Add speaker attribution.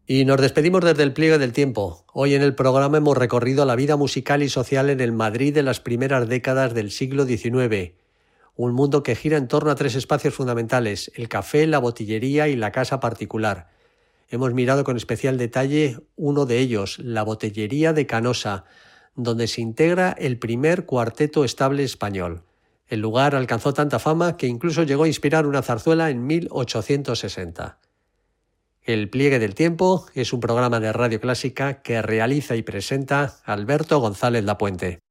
Speaker 1: Y nos despedimos desde el pliegue del tiempo. Hoy en el programa hemos recorrido la vida musical y social en el Madrid de las primeras décadas del siglo XIX. Un mundo que gira en torno a tres espacios fundamentales: el café, la botillería y la casa particular. Hemos mirado con especial detalle uno de ellos, la Botellería de Canosa, donde se integra el primer cuarteto estable español. El lugar alcanzó tanta fama que incluso llegó a inspirar una zarzuela en 1860. El pliegue del tiempo es un programa de Radio Clásica que realiza y presenta Alberto González Lapuente.